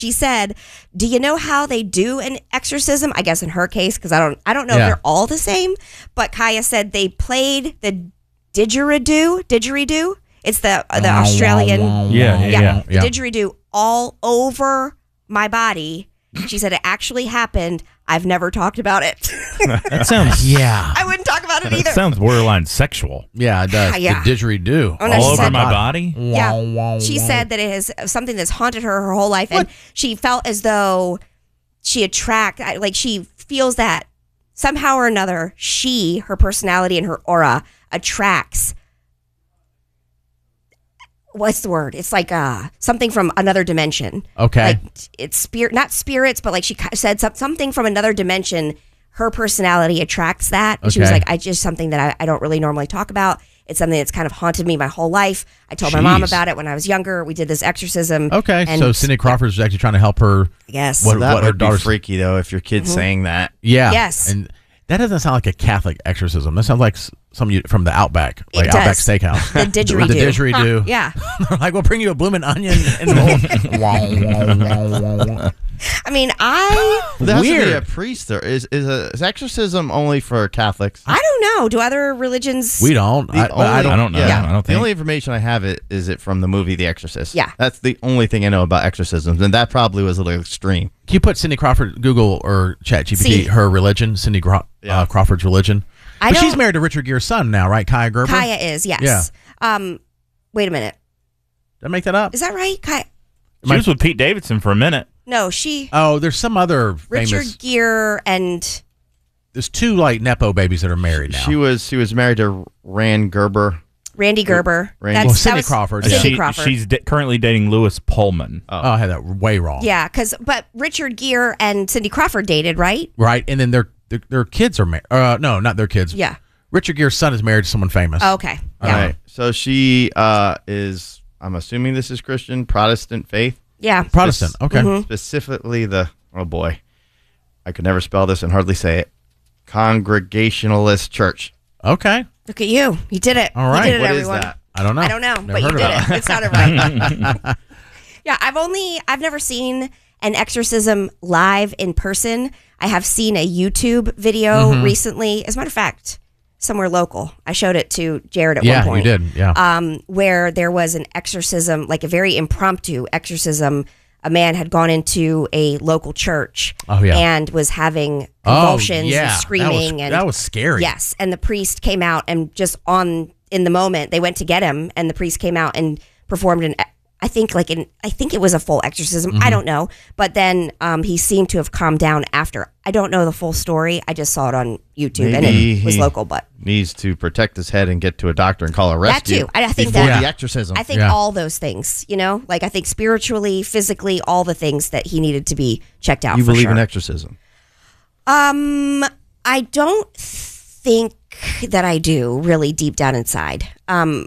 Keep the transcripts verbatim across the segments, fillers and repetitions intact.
She said, "Do you know how they do an exorcism?" I guess in her case, because I don't, I don't know Yeah. if they're all the same. But Kaya said they played the didgeridoo. Didgeridoo. It's the the Australian. Yeah, yeah, yeah, yeah. the didgeridoo all over my body. She said it actually happened. I've never talked about it. That sounds. Yeah. I wouldn't talk about it That either. sounds borderline sexual. Yeah, it does. Yeah. The didgeridoo. Oh, no, All she over said- my body. Yeah, she said that it is something that's haunted her her whole life, and she felt as though she attract, like she feels that somehow or another, she, her personality and her aura attracts. What's the word? It's like uh something from another dimension. Okay. like it's spirit, not spirits, but like she said some, something from another dimension. Her personality attracts that. And she was Okay. like, I just something that I, I don't really normally talk about. It's something that's kind of haunted me my whole life. I told my mom Jeez. about it when I was younger. We did this exorcism. Okay, and so Cindy Crawford is actually trying to help her. yes, What, That what her would be daughter's freaky, though, if your kid's saying that. Yeah. Yes. And that doesn't sound like a Catholic exorcism. That sounds like s- some you- from the Outback, It like Outback does. Steakhouse. the didgeridoo. The didgeridoo. Yeah. They're like, we'll bring you a blooming onion. And I mean, I There has to be Weird. a priest there. Is is, a, is exorcism only for Catholics? I don't know. Do other religions? we don't. The I, but I only- don't. I don't know. Yeah. I don't The think. only information I have it is it from the movie The Exorcist. Yeah. That's the only thing I know about exorcisms, and that probably was a little extreme. Can you put Cindy Crawford, Google or ChatGPT, See. her religion, Cindy Craw- Yeah. uh, Crawford's religion? I But she's don't- married to Richard Gere's son now, right? Kaya Gerber? Kaya is, yes. Yeah. Um, wait a minute. Did I make that up? Is that right? Kaya? She was with Pete Davidson for a minute. No, she. Oh, there's some other Richard famous. Gere and There's two like nepo babies that are married now. She was she was married to Rand Gerber. Randy Gerber. Randy- That's, Well, that Cindy was Crawford, Cindy yeah. She- Crawford. She's da- currently dating Lewis Pullman. oh, I had that way wrong. yeah, because but Richard Gere and Cindy Crawford dated, right? Right, and then their their, their kids are married. Uh, no, not their kids. Yeah. Richard Gere's son is married to someone famous. Oh, okay. All Yeah. right. So she uh, is. I'm assuming this is Christian Protestant faith. Yeah. Protestant. Okay. Mm-hmm. Specifically the oh boy, I could never spell this and hardly say it. Congregationalist Church. Okay. Look at you. You did it. All right. You did it, What is everyone. that? I don't know. I don't know, Never but you heard did of it. It sounded right. Yeah, I've only I've never seen an exorcism live in person. I have seen a YouTube video Mm-hmm. recently. As a matter of fact, somewhere local. I showed it to Jared at Yeah, one point. you did. Yeah. Um, where there was an exorcism, like a very impromptu exorcism. A man had gone into a local church Oh, yeah. and was having Oh, convulsions yeah. and That was- screaming. and that was scary. Yes, and the priest came out and just on in the moment they went to get him, and the priest came out and performed an. I think like an. I think it was a full exorcism. Mm-hmm. I don't know, but then um, he seemed to have calmed down after. I don't know the full story. I just saw it on YouTube, and Maybe it was he- local, but. Needs to protect his head and get to a doctor and call a That rescue. too. I- I think before that- the Yeah. exorcism. I think Yeah. all those things, you know, like I think spiritually, physically, all the things that he needed to be checked out. you for believe sure. in exorcism. Um, I don't think that I do really deep down inside. Um,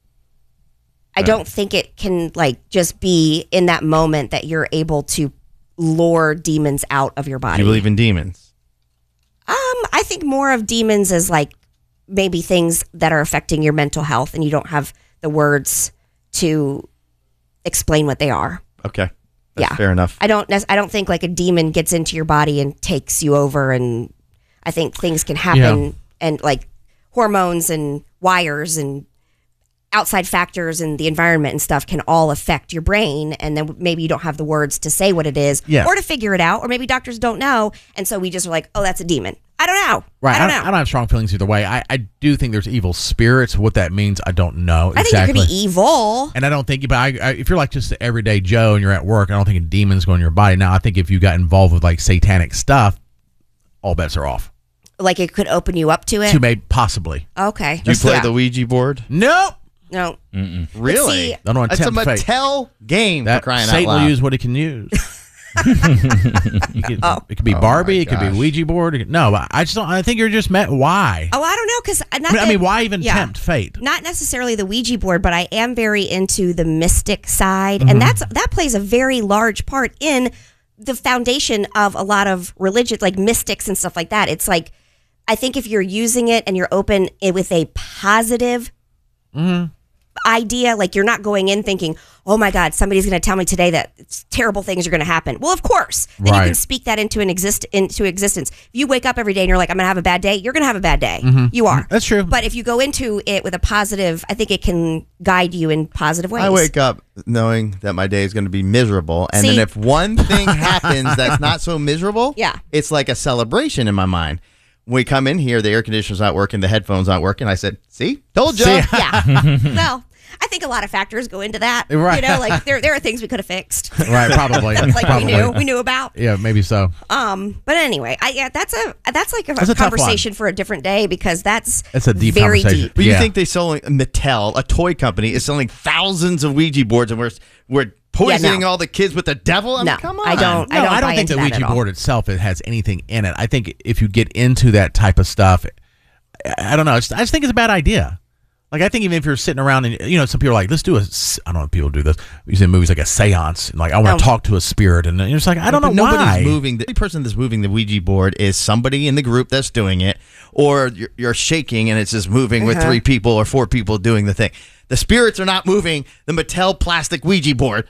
I don't think it can like just be in that moment that you're able to lure demons out of your body. You believe in demons. Um, I think more of demons as like maybe things that are affecting your mental health and you don't have the words to explain what they are. Okay. That's Yeah. fair enough. I don't nec- I don't think like a demon gets into your body and takes you over, and I think things can happen Yeah. and like hormones and wires and outside factors and the environment and stuff can all affect your brain, and then maybe you don't have the words to say what it is Yeah. or to figure it out, or maybe doctors don't know, and so we just are like, oh, that's a demon. I don't know. Right. I don't I, know. I don't have strong feelings either way. I, I do think there's evil spirits. What that means, I don't know I think exactly. it could be evil. And I don't think, but I, I, if you're like just the everyday Joe and you're at work, I don't think a demon's going in your body. Now, I think if you got involved with like satanic stuff, all bets are off. Like it could open you up to it. To maybe possibly. Okay. Do you play Yeah. the Ouija board? Nope. No. Really? see- I don't want to That's a tempt fate. Mattel game That for crying Satan out loud. will use what he can use. You could- It could be Oh, Barbie. my It could be gosh. Ouija board. it could- No, I just don't. I think you're just met. Why? Oh, I don't know, because I mean, I mean, why even tempt fate? Not necessarily the Ouija board, but I am very into the mystic side, Mm-hmm. and that's that plays a very large part in the foundation of a lot of religion, like mystics and stuff like that. It's like I think if you're using it and you're open it with a positive Mm-hmm. idea. Like, you're not going in thinking, oh my God, somebody's going to tell me today that terrible things are going to happen. Well, of course. Then Right. you can speak that into an exist into existence. If you wake up every day and you're like, I'm going to have a bad day, you're going to have a bad day. You are. That's true. But if you go into it with a positive, I think it can guide you in positive ways. I wake up knowing that my day is going to be miserable, and See? then if one thing happens that's not so miserable, Yeah. it's like a celebration in my mind. When we come in here, the air conditioner's not working, the headphones not working. I said, "See, told you." See? Yeah. Well, I think a lot of factors go into that. Right. You know, like there there are things we could have fixed. Right, probably. like probably. we knew we knew about. Yeah, maybe so. Um, but anyway, I yeah, that's a that's like a, That's a tough conversation for a different day because that's It's a deep very conversation. deep. But you Yeah. think they selling Mattel, a toy company, is selling thousands of Ouija boards, and we're we're poisoning no. all the kids with the devil? I mean, No, come on. I don't. No, I don't, buy think into the that at Ouija all. board itself it has anything in it. I think if you get into that type of stuff, I I don't know. It's, I just think it's a bad idea. Like, I think even if you're sitting around and, you know, some people are like, let's do a, s- I don't know if people do this. We see in movies like a seance. And like, I want No. to talk to a spirit. And you're just like, I don't know But nobody's why. moving. The only person that's moving the Ouija board is somebody in the group that's doing it, or you're, you're shaking and it's just moving with Uh-huh. three people or four people doing the thing. The spirits are not moving the Mattel plastic Ouija board.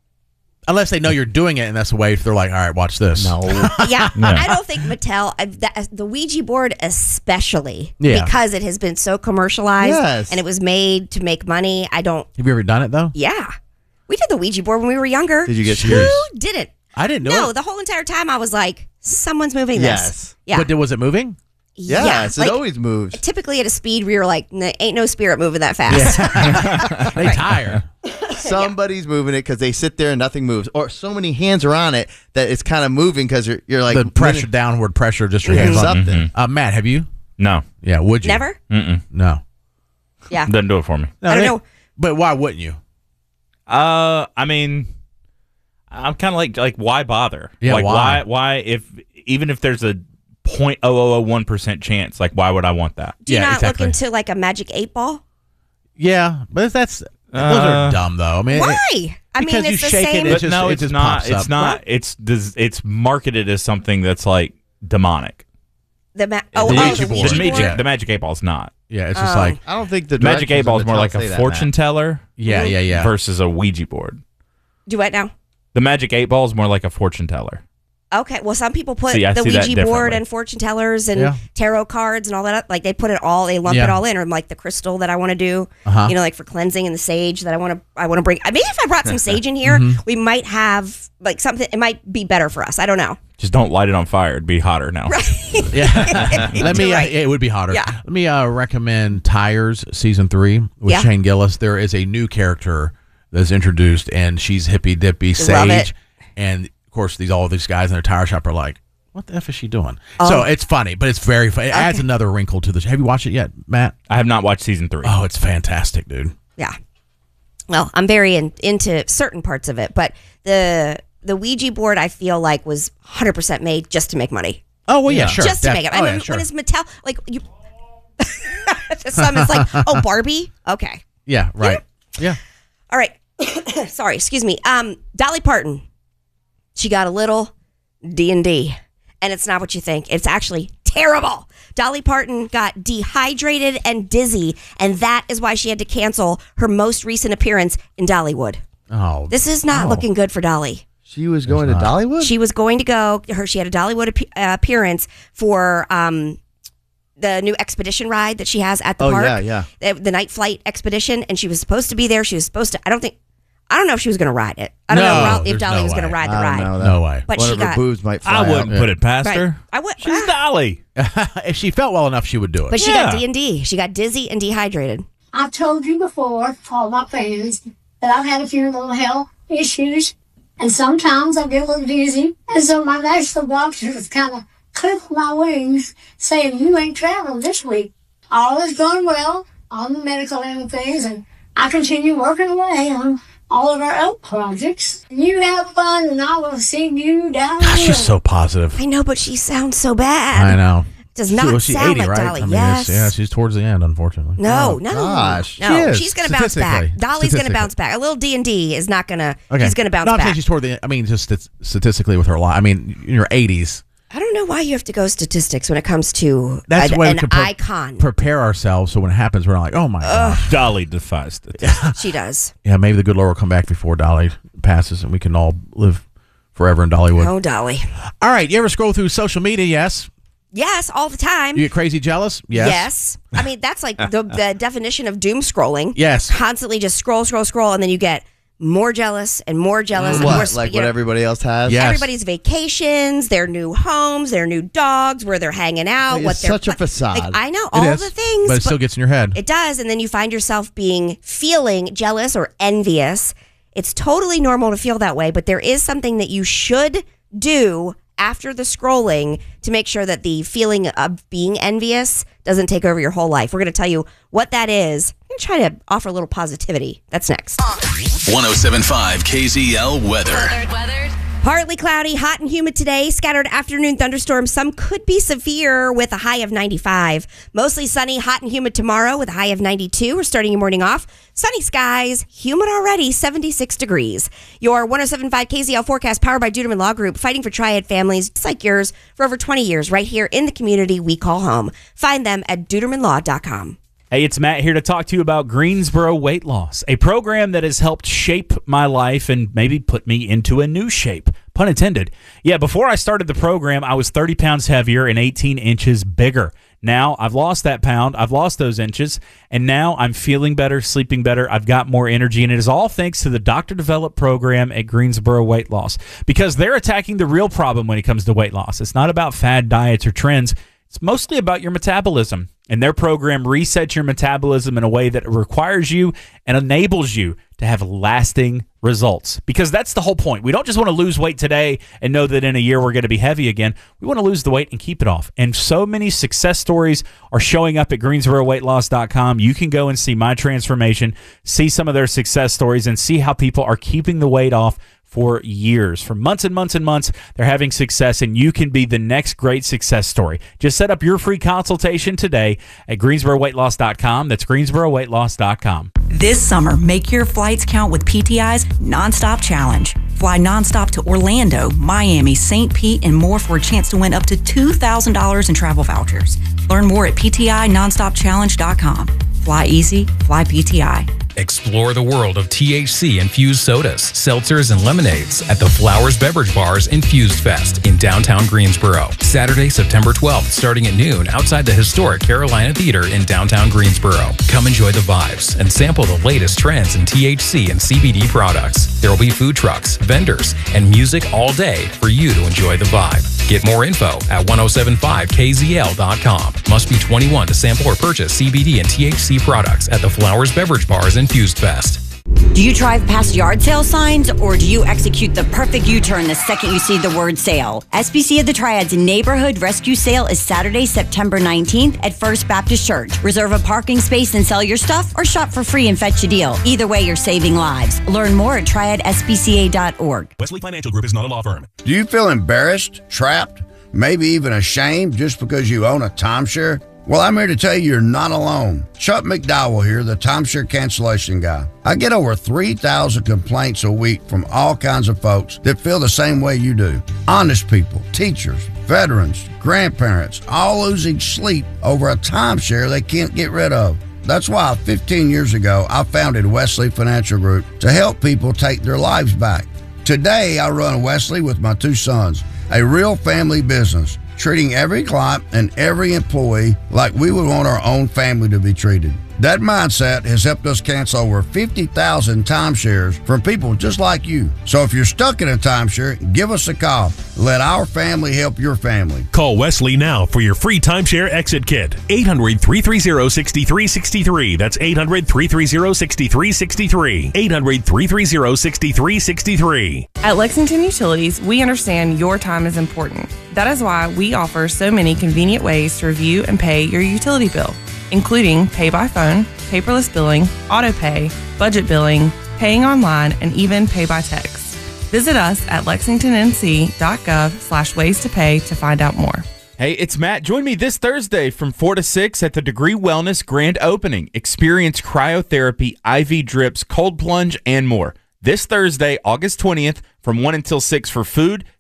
Unless they know you're doing it, and that's the way if they're like, all right, watch this. Yeah, I don't think Mattel, uh, that, the Ouija board especially, Yeah. because it has been so commercialized Yes. and it was made to make money. I don't. Have you ever done it, though? Yeah, we did the Ouija board when we were younger. Did you get Who yours? didn't? I didn't know No, it. the whole entire time I was like, someone's moving Yes. this. Yeah, But did- was it moving? Yes, yeah. it Like, always moves. typically at a speed where you're like, "N- ain't no spirit moving that fast. They tire. Somebody's moving it because they sit there and nothing moves, or so many hands are on it that it's kind of moving because you're, you're like The pressure, downward pressure, just your doing hands on. something. Uh, Matt, have you? No, Yeah, would you? Never? Mm-mm. No. Yeah. Doesn't do it for me. No, I don't they- know. But why wouldn't you? Uh, I mean, I'm kind of like like why bother? Yeah, like why? why why if even if there's a point oh oh oh one percent chance, like why would I want that? Do you Yeah, not exactly. look into like a magic eight ball? Yeah, but that's those Uh, are dumb though. I mean, Why? it- I because mean, you it's the shake it, same. it But just- no, it it's just not. pops It's up. not. It's des- it's marketed as something that's like demonic. The ma- oh, The oh, Ouija the board. Ouija the board. magic, Yeah. the magic eight ball is not. yeah, it's just Oh. like I don't think the Magic eight directions ball of is more Mattel like say a that, fortune Matt. teller yeah, yeah, yeah. versus a Ouija board. Do what now? The magic eight ball is more like a fortune teller. Okay, well, some people put See, I the see that Ouija board differently. and fortune tellers and Yeah. tarot cards and all that up. Like they put it all, they lump Yeah. it all in, or like the crystal that I want to do. Uh-huh. You know, like for cleansing and the sage that I want to. I want to bring. Maybe if I brought some sage in here, Mm-hmm. we might have like something. It might be better for us. I don't know. Just don't light it on fire. It'd be hotter now. Yeah. Let me. You're Uh, right. it would be hotter. Yeah. Let me uh, recommend Tires season three with Yeah. Shane Gillis. There is a new character that's introduced, and she's hippy dippy Love sage, it. and of course these all these guys in their tire shop are like, "What the f is she doing?" Oh. So it's funny, but it's very funny. It adds another wrinkle to the. Have you watched it yet, Matt? I have not watched season three. Oh, it's fantastic, dude. Yeah. Well, I'm very in, into certain parts of it, but the the Ouija board I feel like was one hundred percent made just to make money. Oh well, yeah, Yeah. sure. Just to Def- make it. Oh, I yeah, mean, sure. when is Mattel like you? To some, it's like, oh, Barbie. Okay, Yeah, right. Yeah. all right. Sorry, excuse me. Um, Dolly Parton. She got a little D and D, and it's not what you think. It's actually terrible. Dolly Parton got dehydrated and dizzy, and that is why she had to cancel her most recent appearance in Dollywood. Oh, This is not Oh. looking good for Dolly. She was going to not. Dollywood? She was going to go. Her she had a Dollywood appe- uh, appearance for um, the new expedition ride that she has at the Oh, park. yeah, yeah. The, the night flight expedition, and she was supposed to be there. She was supposed to. I don't think. I don't know if she was going to ride it. I don't No, know if there's Dolly no was going to way. ride the I don't ride. know that. no way. But One she of her got. boobs might fly I wouldn't out. put it past Right. her. I would. She's ah. Dolly. If she felt well enough, she would do it. But she Yeah. got D and D. She got dizzy and dehydrated. I've told you before, to all my fans, that I've had a few little health issues, and sometimes I get a little dizzy. And so my national doctors kind of clipped my wings, saying, you ain't traveling this week. All is going well on the medical end of things, and I continue working away on all of our oak projects. You have fun, and I will see you down the Gosh, she's road. so positive. I know, but she sounds so bad. I know. Does She- not well, she's sound eighty, like right? Dolly. I mean, yes. it's- yeah, she's towards the end, unfortunately. No, Oh, no, gosh. no. She is, She's going to bounce back. statistically. Dolly's going to Statistically. bounce back. A little D and D is not going to. Okay. She's going to bounce no, I'm back. saying she's toward the. I mean, just stat- statistically with her life. I mean, in your eighties, I don't know why you have to go statistics when it comes to That's a, why we an can pre- icon. prepare ourselves so when it happens, we're not like, oh my gosh. Dolly defies statistics. She does. Yeah, maybe the good Lord will come back before Dolly passes and we can all live forever in Dollywood. Oh, Dolly. All right, you ever scroll through social media? Yes. Yes, all the time. You get crazy jealous? Yes. Yes. I mean, that's like the, the definition of doom scrolling. Yes. Constantly just scroll, scroll, scroll, and then you get more jealous and more jealous. and more, What? Like you what know, everybody else has? Yeah. Yes. Everybody's vacations, their new homes, their new dogs, where they're hanging out. Like, what it's they're such a like, facade. I know, It all is, the things. But it still gets in your head. It does, and then you find yourself being feeling jealous or envious. It's totally normal to feel that way, but there is something that you should do after the scrolling to make sure that the feeling of being envious doesn't take over your whole life. We're going to tell you what that is and try to offer a little positivity. That's next. one oh seven point five K Z L weather. Weathered, weathered. Partly cloudy, hot and humid today. Scattered afternoon thunderstorms. Some could be severe with a high of ninety-five. Mostly sunny, hot and humid tomorrow with a high of ninety-two. We're starting your morning off. Sunny skies, humid already, seventy-six degrees. Your one oh seven point five K Z L forecast powered by Duderman Law Group, fighting for triad families just like yours for over twenty years right here in the community we call home. Find them at duderman law dot com. Hey, it's Matt here to talk to you about Greensboro Weight Loss, a program that has helped shape my life and maybe put me into a new shape. Pun intended. Yeah, before I started the program, I was thirty pounds heavier and eighteen inches bigger. Now I've lost that pound, I've lost those inches, and now I'm feeling better, sleeping better, I've got more energy, and it is all thanks to the doctor-developed program at Greensboro Weight Loss, because they're attacking the real problem when it comes to weight loss. It's not about fad diets or trends. It's mostly about your metabolism, and their program resets your metabolism in a way that requires you and enables you to have lasting results, because that's the whole point. We don't just want to lose weight today and know that in a year we're going to be heavy again. We want to lose the weight and keep it off. And so many success stories are showing up at greensboro weight loss dot com. You can go and see my transformation, see some of their success stories, and see how people are keeping the weight off for years, for months and months and months. They're having success, and you can be the next great success story. Just set up your free consultation today at greensboro weight loss dot com. That's greensboro weight loss dot com. This summer, make your flights count with P T I's Nonstop Challenge. Fly nonstop to Orlando, Miami, Saint Pete, and more for a chance to win up to two thousand dollars in travel vouchers. Learn more at P T I nonstop challenge dot com. Fly easy, fly P T I. Explore the world of T H C-infused sodas, seltzers, and lemonades at the Flowers Beverage Bar's Infused Fest in downtown Greensboro. Saturday, September twelfth, starting at noon outside the historic Carolina Theater in downtown Greensboro. Come enjoy the vibes and sample the latest trends in T H C and C B D products. There will be food trucks, vendors, and music all day for you to enjoy the vibe. Get more info at ten seventy-five K Z L dot com. Must be twenty-one to sample or purchase C B D and T H C products at the Flowers Beverage Bar's Infused Fest. Do you drive past yard sale signs, or do you execute the perfect U-turn the second you see the word sale? S B C of the Triad's Neighborhood Rescue Sale is Saturday, September nineteenth at First Baptist Church. Reserve a parking space and sell your stuff, or shop for free and fetch a deal. Either way, you're saving lives. Learn more at triad s b c a dot org. Wesley Financial Group is not a law firm. Do you feel embarrassed, trapped, maybe even ashamed just because you own a timeshare? Well, I'm here to tell you you're not alone. Chuck McDowell here, the timeshare cancellation guy. I get over three thousand complaints a week from all kinds of folks that feel the same way you do. Honest people, teachers, veterans, grandparents, all losing sleep over a timeshare they can't get rid of. That's why fifteen years ago, I founded Wesley Financial Group to help people take their lives back. Today, I run Wesley with my two sons, a real family business, treating every client and every employee like we would want our own family to be treated. That mindset has helped us cancel over fifty thousand timeshares from people just like you. So if you're stuck in a timeshare, give us a call. Let our family help your family. Call Wesley now for your free timeshare exit kit. eight hundred, three three zero, six three six three. That's eight hundred, three three zero, six three six three. eight hundred, three three zero, six three six three. At Lexington Utilities, we understand your time is important. That is why we offer so many convenient ways to review and pay your utility bill, including pay by phone, paperless billing, auto pay, budget billing, paying online, and even pay by text. Visit us at lexington n c dot gov slash ways to pay to find out more. Hey, it's Matt. Join me this Thursday from four to six at the Degree Wellness Grand Opening. Experience cryotherapy, I V drips, cold plunge, and more. This Thursday, August twentieth, from one until six for food,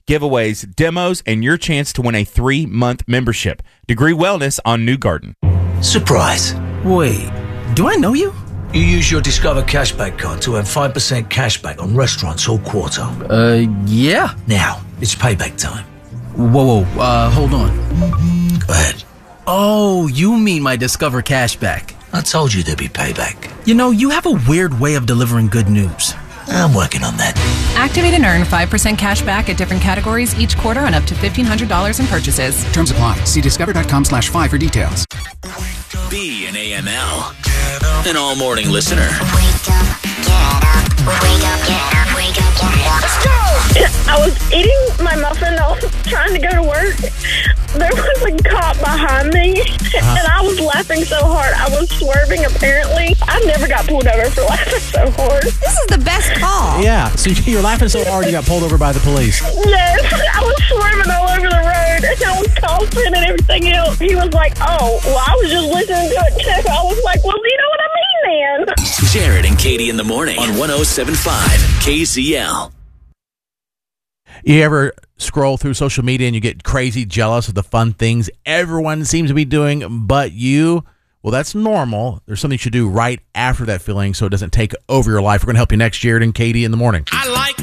giveaways, demos, and your chance to win a three-month membership. Degree Wellness on New Garden. Surprise. Wait, do I know you? You use your Discover Cashback card to earn five percent cashback on restaurants all quarter. Uh, yeah. Now, it's payback time. Whoa, whoa, uh, hold on. Go ahead. Oh, you mean my Discover Cashback. I told you there'd be payback. You know, you have a weird way of delivering good news. I'm working on that. Activate and earn five percent cash back at different categories each quarter on up to fifteen hundred dollars in purchases. Terms apply. See discover.com slash five for details. Be an A M L. An all-morning listener. Wake up, get up, wake up, get up, wake up, get up. Let's go! I was eating my muffin. I was trying to go to work. There was a cop behind me, uh-huh. and I was laughing so hard. I was swerving, apparently. I never got pulled over for laughing so hard. This is the best call. Yeah, so you're laughing so hard you got pulled over by the police. Yes, I was swerving all over the road, and I was coughing and everything else. He was like, oh, well, I was just listening to it, too. I was like, well, you know what I mean, man? Jared and Katie in the morning on one oh seven point five K Z L. You ever scroll through social media and you get crazy jealous of the fun things everyone seems to be doing but you? Well, that's normal. There's something you should do right after that feeling so it doesn't take over your life. We're going to help you next, Jared and Katie in the morning. I like